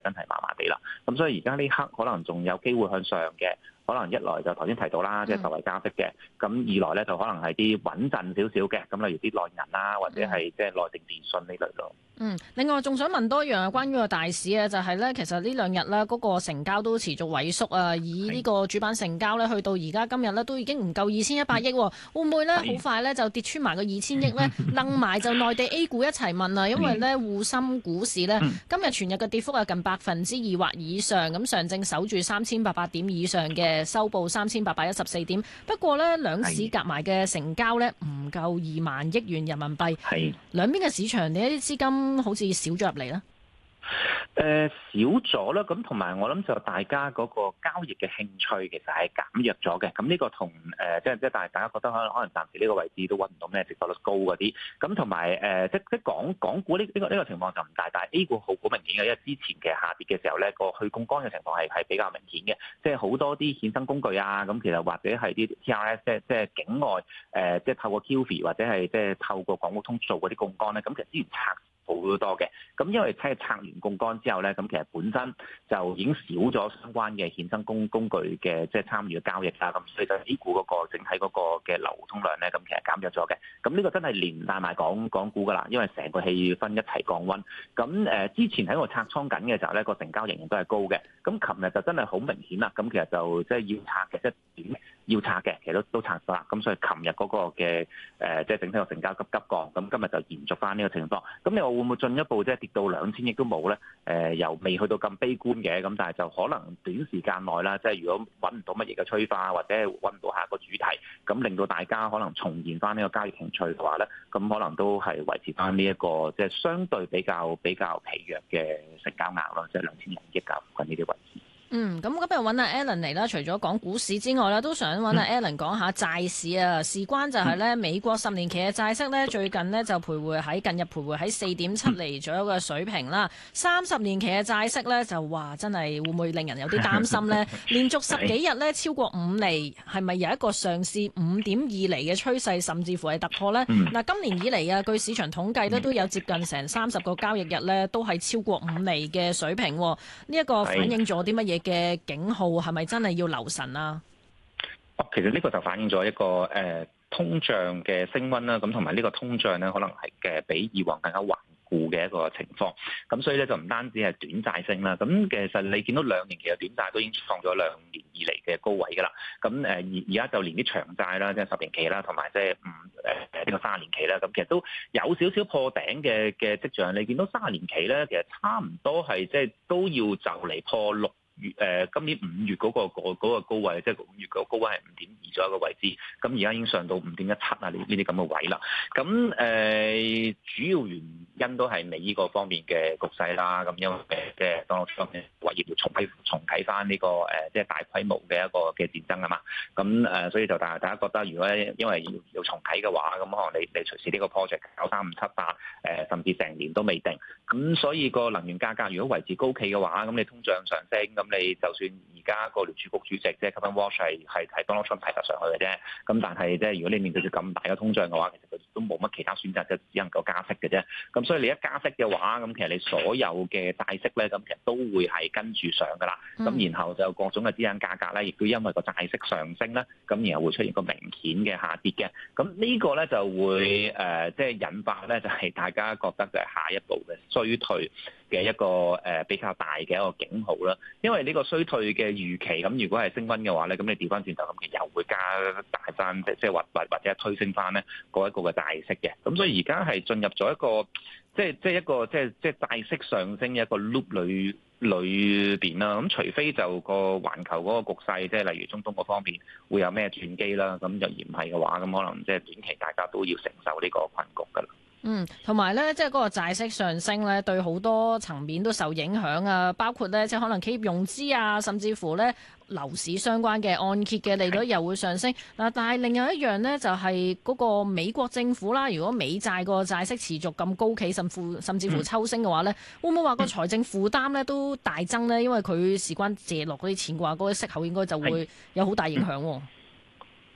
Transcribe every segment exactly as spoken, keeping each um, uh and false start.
真係麻麻地啦。咁所以而家呢刻可能仲有機會向上嘅。可能一來就頭先提到啦，即係受惠加息嘅；咁二來咧就可能係啲穩陣少少嘅，咁例如啲內銀啦，或者係即係內定電訊呢類咯。 嗯，另外仲想問多樣啊，關於個大市啊，就係咧，其實呢兩日咧嗰個成交都持續萎縮啊，以呢個主板成交咧去到而家今日咧都已經唔夠二千一百億，會唔會咧好快咧就跌穿埋個二千億咧？楞埋就內地 A 股一齊問啊，因為咧滬深股市咧今日全日嘅跌幅係近百分之二或以上，咁上證守住三千八百點以上嘅，收報三千八百一十四點。不過咧兩市夾埋嘅成交咧唔夠二萬億元人民幣，係兩邊嘅市場，你一啲資金好似少咗入嚟啦。 誒、呃、少咗啦，咁同埋我諗就大家嗰個交易嘅興趣其實係減弱咗嘅。咁呢個同誒即係即係大大家覺得可能可能暫時呢個位置都揾唔到咩值博率高嗰啲。咁同埋誒即即港港股呢呢個呢個情況就唔大，但係 A 股好好明顯嘅，因為之前嘅下跌嘅時候咧個去槓桿嘅情況係係比較明顯嘅。即係好多啲衍生工具啊，咁其實或者係啲 T R S 即係即係境外誒、呃、即係透過 Q F I 或者係即係透過港股通做嗰啲槓桿咧，咁其實之前拆好多嘅，咁因為睇拆完槓桿之後咧，咁其實本身就已經少咗相關嘅衍生工工具嘅即係參與嘅交易啦，咁所以就 A 股嗰個整體嗰個嘅流通量咧，咁其實減弱咗嘅。咁呢個真係連帶埋港港股噶啦，因為成個氣氛一齊降溫。咁誒之前喺度拆倉緊嘅時候咧，個成交仍然都係高嘅。咁琴日就真係好明顯啦，咁其實就即係要拆嘅，即係點要拆嘅，其實都都拆咗啦。咁所以琴日嗰個嘅誒即係整體個成交急急降，咁今日就延續翻呢個情況。咁你話會唔會進一步即係跌到兩千億都冇咧？誒、呃，又未去到咁悲觀嘅，咁但係就可能短時間內啦，即係如果揾唔到乜嘢嘅催化，或者揾唔到下一個主題，咁令到大家可能重現翻呢個交易興趣嘅話咧，咁可能都係維持翻呢一個即係相對比較比較疲弱嘅成交額咯，即係兩千零億較附近呢啲位置。 嗯，咁今日揾阿 Alan 嚟啦，除咗講股市之外咧，都想揾阿 Alan 講下債市啊。事關就係咧，美國十年期嘅債息咧，最近呢就徘徊喺近日徘徊喺四點七厘左右嘅水平啦。三十年期嘅債息咧就話真係會唔會令人有啲擔心呢？連續十幾日咧超過五厘，係咪有一個上試五點二厘嘅趨勢，甚至乎係突破呢？嗱、嗯，今年以嚟啊，據市場統計咧，都有接近成三十個交易日咧，都係超過五厘嘅水平。呢、這、一個反映咗啲乜嘢嘅警號，係咪真係要留神啊？ 哦，其實呢個就反映咗一個誒、呃、通脹嘅升溫啦，咁同埋呢個通脹咧，可能係嘅比以往更加頑固嘅一個情況。咁所以咧就唔單止係短債升啦，咁其實你見到兩年期嘅短債都已經創咗兩年以嚟嘅高位㗎啦。咁誒而而家就連啲長債啦，即係十年期啦，同埋即係五誒誒呢個三十年期啦，咁其實都有少少破頂嘅嘅跡象。你見到三十年期咧，其實差唔多係即係都要就嚟破六。月誒今年五月嗰、那個嗰、那個高位，即係五月個高位係五點二左右嘅位置，咁而家已經上到五點一七啊！呢呢啲咁嘅位啦，咁誒、呃、主要原因都係美呢個方面嘅局勢啦。咁因為即係當當嘅話要重啟重啟翻呢個誒即係大規模嘅一個嘅戰爭啊嘛。咁誒所以就大大家覺得，如果因為要要重啟嘅話，咁可能你你隨時呢個 project 九三五七八誒甚至成年都未定。咁所以個能源價格如果維持高企嘅話，咁你通脹上升咁。你就算而家個聯儲局主席即係 Kevin Walsh 係係係 Donald Trump 提拔上去嘅啫，咁但係即係如果你面對住咁大嘅通脹嘅話，其實佢都冇乜其他選擇，就只能夠加息嘅啫。咁所以你一加息嘅話，咁其實你所有嘅債息咧，咁其實都會係跟住上噶啦。咁、嗯、然後就各種嘅資產價格咧，亦都因為個債息上升咧，咁然後會出現個明顯嘅下跌嘅。咁呢個咧就會誒即係引發咧，就係大家覺得就係下一步嘅衰退嘅一個誒比較大嘅一個警號啦。因為呢個衰退嘅預期，咁如果係升溫嘅話咧，咁你調翻轉頭咁，其實又會加大翻，即係或或或者推升翻咧嗰一個嘅債息嘅。咁所以而家係進入咗一個即係即係一個即係即係債息上升嘅一個 loop 裏裏邊啦。咁除非就個環球嗰個局勢，即係例如中東嗰方面會有咩轉機啦，咁就而唔係嘅話，咁可能即係短期大家都要承受呢個困局㗎啦。 嗯，同埋咧，即係嗰個債息上升咧，對好多層面都受影響啊，包括咧，即係可能企業融資啊，甚至乎咧樓市相關嘅按揭嘅利率又會上升嗱。但係另外一樣呢，就係嗰個美國政府啦，如果美債個債息持續咁高企，甚至甚至乎抽升嘅話咧，會唔會話個財政負擔咧都大增呢？因為佢事關借落嗰啲錢嘅話，嗰啲息口應該就會有好大影響喎。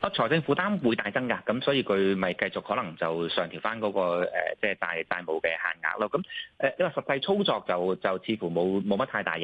啊，財政負擔會大增㗎，咁所以佢咪繼續可能就上調翻嗰個誒，即係大債務嘅限額咯。咁誒，你話實際操作就就似乎冇冇乜太大影